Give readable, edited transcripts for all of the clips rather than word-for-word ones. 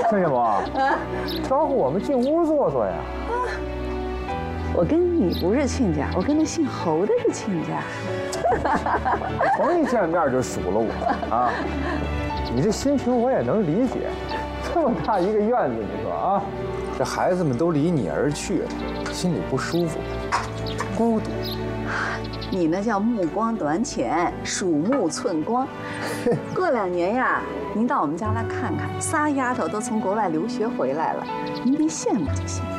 亲家母，招呼我们进屋坐坐呀。 我跟你不是亲家，我跟那姓侯的是亲家。 逢一见面就数落我啊！你这心情我也能理解，这么大一个院子，你说啊，这孩子们都离你而去，心里不舒服，孤独。 你那叫目光短浅，鼠目寸光。过2年呀，您到我们家来看看，3丫头都从国外留学回来了，您别羡慕就行。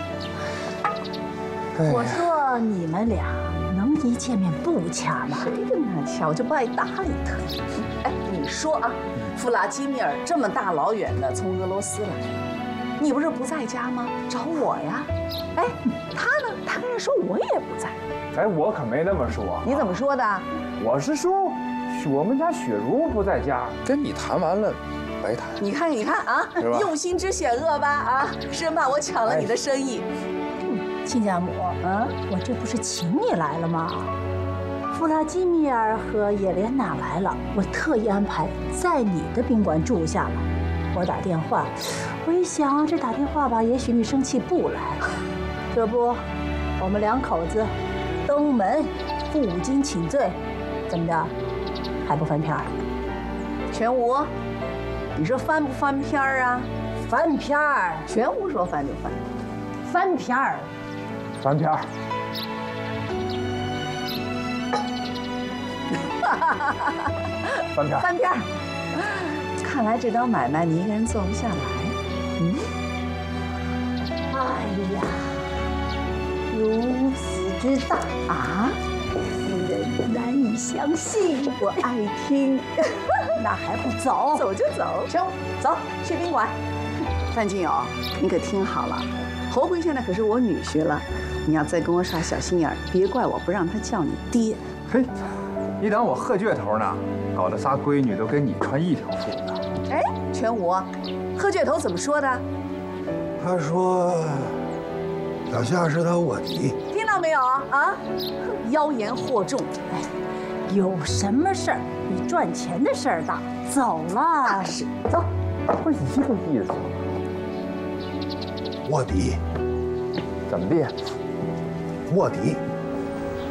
我说你们俩能一见面不掐吗？ 谁跟他掐？我就不爱搭理他。哎，你说啊，弗拉基米尔这么大老远的从俄罗斯来，你不是不在家吗？找我呀。哎，他呢？他跟人说我也不在。 哎，我可没那么说。 你怎么说的？ 我是说，我们家雪茹不在家，跟你谈完了，白谈。 你看，你看啊，用心之险恶吧啊，生怕我抢了你的生意。 亲家母，我这不是请你来了吗？弗拉基米尔和叶莲娜来了，我特意安排在你的宾馆住下了。我打电话，我一想这打电话吧，也许你生气不来，这不，我们2口子登门负荆请罪，怎么着？还不翻篇儿？ 全无，你说翻不翻篇儿啊？ 翻篇儿！ 全无说翻就翻， 翻篇儿！ 翻篇儿。翻篇儿。 翻篇儿。看来这桩买卖你一个人做不下来。 哎呀，如此之大啊，令人难以相信。 我爱听。 那还不走？ 走就走。行，走去宾馆。范金友，你可听好了，侯辉现在可是我女婿了，你要再跟我耍小心眼儿，别怪我不让他叫你爹。 嘿，你等我喝倔头呢，搞得仨闺女都跟你穿一条裤子。 哎，全武，喝倔头怎么说的？ 他说小夏是他卧底， 听到没有啊？妖言惑众。 哎，有什么事儿比赚钱的事儿大？走了， 是走，不是一个意思。 卧底怎么地？ 卧底。